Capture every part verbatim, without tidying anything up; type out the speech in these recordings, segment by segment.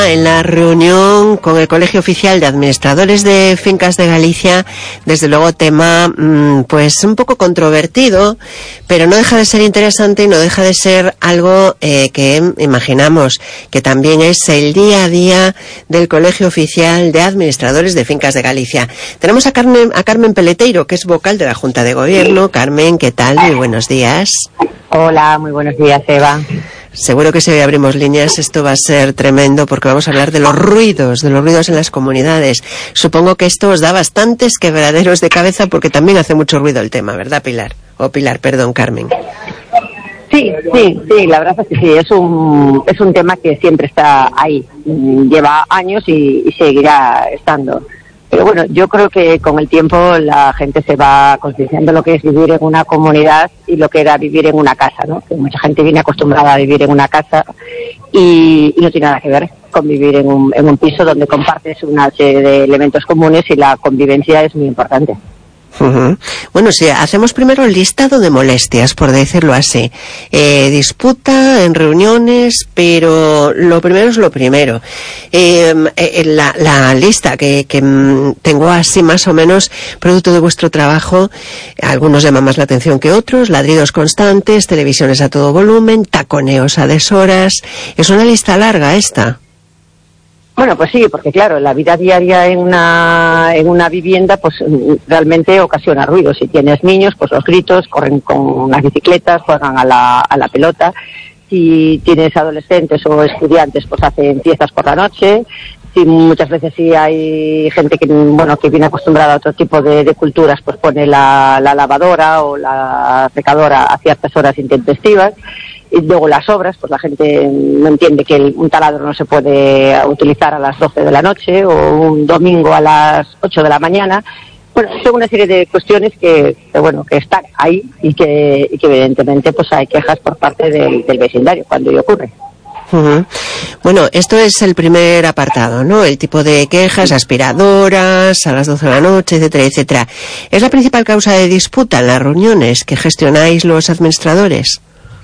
En la reunión con el Colegio Oficial de Administradores de Fincas de Galicia, desde luego tema pues un poco controvertido, pero no deja de ser interesante y no deja de ser algo eh, que imaginamos que también es el día a día del Colegio Oficial de Administradores de Fincas de Galicia. Tenemos a Carmen, a Carmen Peleteiro, que es vocal de la Junta de Gobierno. Carmen, ¿qué tal? Muy buenos días. Hola, muy buenos días, Eva. Seguro que si hoy abrimos líneas esto va a ser tremendo, porque vamos a hablar de los ruidos, de los ruidos en las comunidades. Supongo que esto os da bastantes quebraderos de cabeza, porque también hace mucho ruido el tema, ¿verdad, Pilar? O Pilar, perdón, Carmen. Sí, sí, sí, la verdad es que sí, es un, es un tema que siempre está ahí, lleva años y, y seguirá estando. Pero bueno, yo creo que con el tiempo la gente se va concienciando lo que es vivir en una comunidad y lo que era vivir en una casa, ¿no? Que mucha gente viene acostumbrada a vivir en una casa y, y no tiene nada que ver con vivir en un, en un piso donde compartes una serie de elementos comunes y la convivencia es muy importante. Uh-huh. Bueno, si hacemos primero el listado de molestias, por decirlo así. Eh, disputa en reuniones, pero lo primero es lo primero. Eh, eh, la, la lista que, que tengo así más o menos, producto de vuestro trabajo, algunos llaman más la atención que otros: ladridos constantes, televisiones a todo volumen, taconeos a deshoras. Es una lista larga esta. Bueno, pues sí, porque claro, la vida diaria en una en una vivienda pues realmente ocasiona ruido. Si tienes niños, pues los gritos, corren con las bicicletas, juegan a la, a la pelota. Si tienes adolescentes o estudiantes, pues hacen fiestas por la noche. Si muchas veces sí hay gente que bueno que viene acostumbrada a otro tipo de, de culturas, pues pone la, la lavadora o la secadora a ciertas horas intempestivas. Y luego las obras, pues la gente no entiende que el, un taladro no se puede utilizar a las doce de la noche o un domingo a las ocho de la mañana. Bueno, son una serie de cuestiones que, que bueno, que están ahí y que, y que evidentemente pues hay quejas por parte del, del vecindario cuando ello ocurre. Uh-huh. Bueno, esto es el primer apartado, ¿no? El tipo de quejas, aspiradoras a las doce de la noche, etcétera, etcétera. ¿Es la principal causa de disputa en las reuniones que gestionáis los administradores?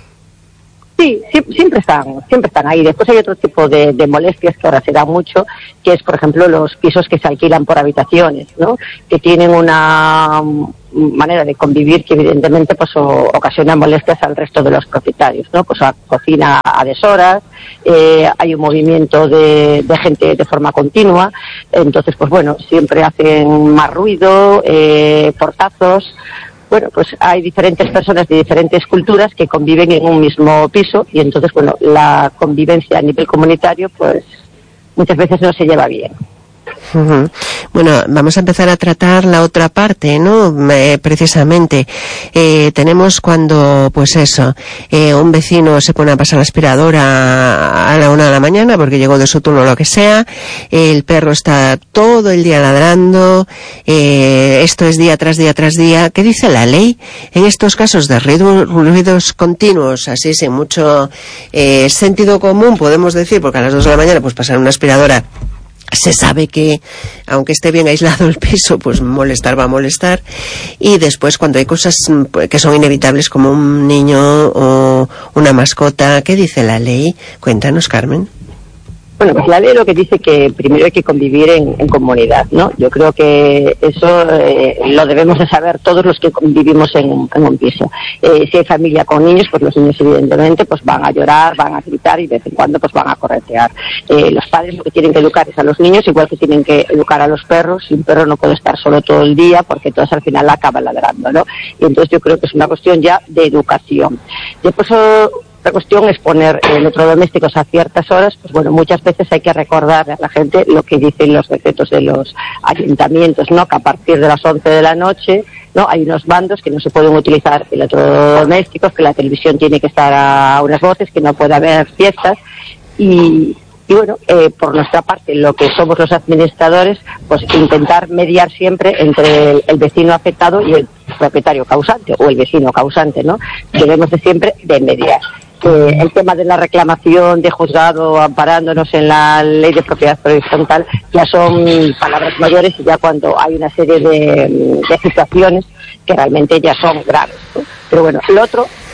Sí, siempre están, siempre están ahí. Después hay otro tipo de, de molestias que ahora se da mucho, que es, por ejemplo, los pisos que se alquilan por habitaciones, ¿no? Que tienen una manera de convivir que evidentemente pues o, ocasiona molestias al resto de los propietarios, ¿no? Pues a cocina a deshoras, eh, hay un movimiento de, de gente de forma continua, entonces pues bueno, siempre hacen más ruido, eh, portazos. Bueno, pues hay diferentes personas de diferentes culturas que conviven en un mismo piso y entonces, bueno, la convivencia a nivel comunitario, pues muchas veces no se lleva bien. Uh-huh. Bueno, vamos a empezar a tratar la otra parte, ¿no? Eh, precisamente eh, tenemos cuando, pues eso, eh, un vecino se pone a pasar la aspiradora a la una de la mañana porque llegó de su turno o lo que sea, el perro está todo el día ladrando, eh, esto es día tras día tras día. ¿Qué dice la ley en estos casos de ruido, ruidos continuos, así sin mucho eh, sentido común, podemos decir, porque a las dos de la mañana pues pasar una aspiradora, se sabe que, aunque esté bien aislado el piso, pues molestar va a molestar. Y después, cuando hay cosas que son inevitables, como un niño o una mascota, ¿qué dice la ley? Cuéntanos, Carmen. Bueno, pues la ley lo que dice que primero hay que convivir en, en comunidad, ¿no? Yo creo que eso eh, lo debemos de saber todos los que vivimos en, en un piso. Eh, si hay familia con niños, pues los niños evidentemente pues van a llorar, van a gritar y de vez en cuando pues van a corretear. Eh, los padres lo que tienen que educar es a los niños, igual que tienen que educar a los perros. Y un perro no puede estar solo todo el día porque todos al final acaban ladrando, ¿no? Y entonces yo creo que es una cuestión ya de educación. Después la cuestión es poner electrodomésticos a ciertas horas, pues bueno, muchas veces hay que recordar a la gente lo que dicen los decretos de los ayuntamientos, ¿no? Que a partir de las once de la noche, ¿no? Hay unos bandos que no se pueden utilizar electrodomésticos, que la televisión tiene que estar a unas voces, que no puede haber fiestas y... Y bueno, eh, por nuestra parte, lo que somos los administradores, pues intentar mediar siempre entre el, el vecino afectado y el propietario causante, o el vecino causante, ¿no? Debemos de siempre de mediar. Eh, el tema de la reclamación de juzgado amparándonos en la ley de propiedad horizontal ya son palabras mayores y ya cuando hay una serie de, de situaciones que realmente ya son graves, ¿no? Pero bueno, lo otro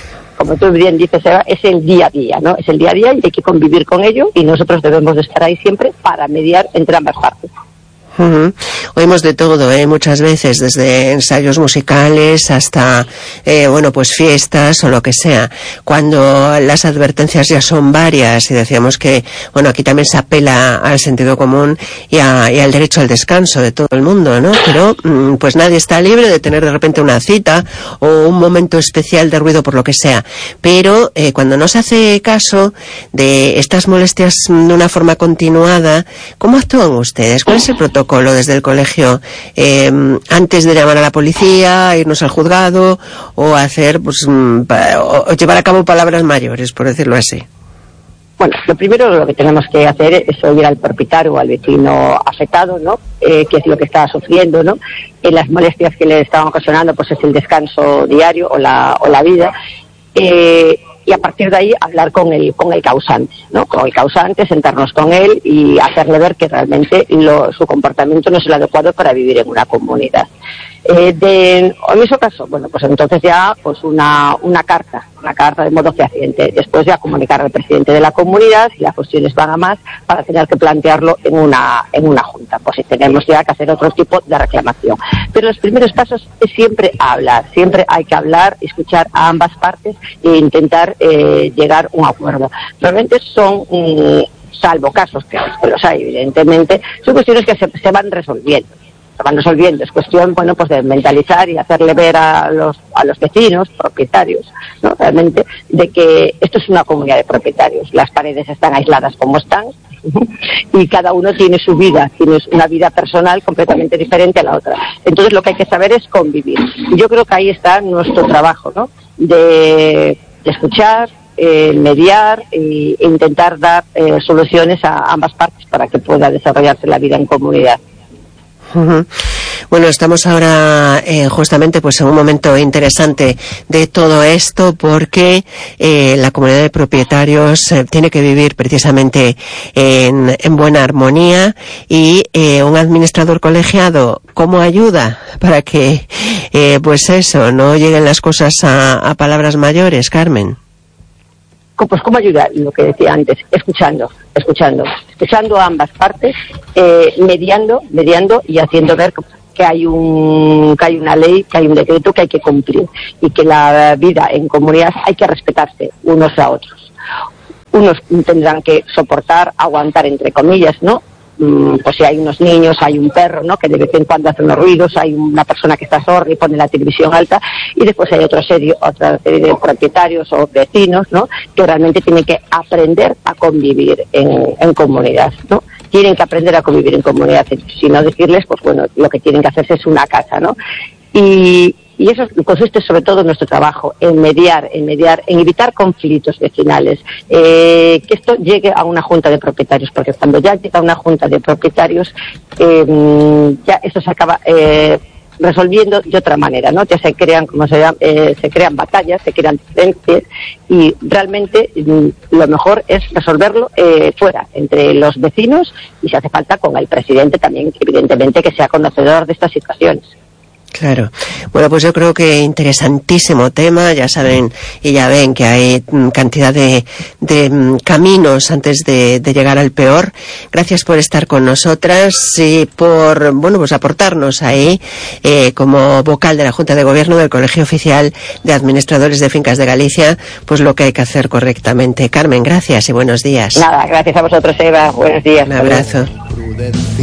como tú bien dices, Eva, es el día a día, ¿no? Es el día a día y hay que convivir con ello y nosotros debemos de estar ahí siempre para mediar entre ambas partes. Uh-huh. Oímos de todo, ¿eh? Muchas veces, desde ensayos musicales hasta, eh, bueno, pues fiestas o lo que sea. Cuando las advertencias ya son varias y decíamos que, bueno, aquí también se apela al sentido común y, a, y al derecho al descanso de todo el mundo, ¿no? Pero, mm, pues nadie está libre de tener de repente una cita o un momento especial de ruido por lo que sea. Pero, eh, cuando no se hace caso de estas molestias de una forma continuada, ¿cómo actúan ustedes? ¿Cuál es el protocolo desde el colegio eh, antes de llamar a la policía, irnos al juzgado o hacer, pues, o, o llevar a cabo palabras mayores, por decirlo así? Bueno, lo primero lo que tenemos que hacer es oír al propietario o al vecino afectado, ¿no? Eh, qué es lo que está sufriendo, ¿no? Eh, las molestias que le estaban ocasionando, pues es el descanso diario o la, o la vida. Eh, y a partir de ahí hablar con el con el causante, ¿no? Con el causante, sentarnos con él y hacerle ver que realmente lo, su comportamiento no es el adecuado para vivir en una comunidad. Eh, de, en ese caso, bueno, pues entonces ya pues una una carta, una carta de modo fehaciente, después ya comunicar al presidente de la comunidad si las cuestiones van a más para tener que plantearlo en una en una junta, pues si tenemos ya que hacer otro tipo de reclamación. Pero los primeros pasos es siempre hablar, siempre hay que hablar, escuchar a ambas partes e intentar eh, llegar a un acuerdo. Realmente son mm, salvo casos que, que los hay evidentemente, son cuestiones que se, se van resolviendo. se van resolviendo, es cuestión, bueno, pues de mentalizar y hacerle ver a los a los vecinos, propietarios, ¿no? Realmente, de que esto es una comunidad de propietarios, las paredes están aisladas como están y cada uno tiene su vida, tiene una vida personal completamente diferente a la otra. Entonces lo que hay que saber es convivir. Y yo creo que ahí está nuestro trabajo, ¿no? De, de escuchar, eh, mediar e intentar dar eh, soluciones a ambas partes para que pueda desarrollarse la vida en comunidad. Uh-huh. Bueno, estamos ahora eh, justamente pues en un momento interesante de todo esto porque eh, la comunidad de propietarios eh, tiene que vivir precisamente en, en buena armonía y eh, un administrador colegiado, ¿cómo ayuda para que eh, pues eso, no lleguen las cosas a, a palabras mayores, Carmen? Pues cómo ayudar, lo que decía antes, escuchando, escuchando, escuchando a ambas partes, eh, mediando, mediando y haciendo ver que hay un, que hay una ley, que hay un decreto que hay que cumplir y que la vida en comunidad hay que respetarse unos a otros. Unos tendrán que soportar, aguantar entre comillas, ¿no? Pues si hay unos niños, hay un perro, ¿no? Que de vez en cuando hace unos ruidos, hay una persona que está sorda y pone la televisión alta, y después hay otra serie, otra serie de propietarios o vecinos, ¿no? Que realmente tienen que aprender a convivir en, en comunidad, ¿no? Tienen que aprender a convivir en comunidad, si no decirles, pues bueno, lo que tienen que hacerse es una casa, ¿no? Y, y eso consiste sobre todo en nuestro trabajo, en mediar, en mediar, en evitar conflictos vecinales, eh, que esto llegue a una junta de propietarios, porque cuando ya llega a una junta de propietarios, eh, ya esto se acaba eh, resolviendo de otra manera, ¿no? Ya se crean, como se llama, eh, se crean batallas, se crean diferencias y realmente mm, lo mejor es resolverlo eh, fuera, entre los vecinos y si hace falta con el presidente también, evidentemente que sea conocedor de estas situaciones. Claro. Bueno, pues yo creo que interesantísimo tema. Ya saben y ya ven que hay mm, cantidad de, de mm, caminos antes de, de llegar al peor. Gracias por estar con nosotras y por, bueno, pues aportarnos ahí eh, como vocal de la Junta de Gobierno del Colegio Oficial de Administradores de Fincas de Galicia, pues lo que hay que hacer correctamente. Carmen, gracias y buenos días. Nada, gracias a vosotros, Eva. Buenos días. Un abrazo.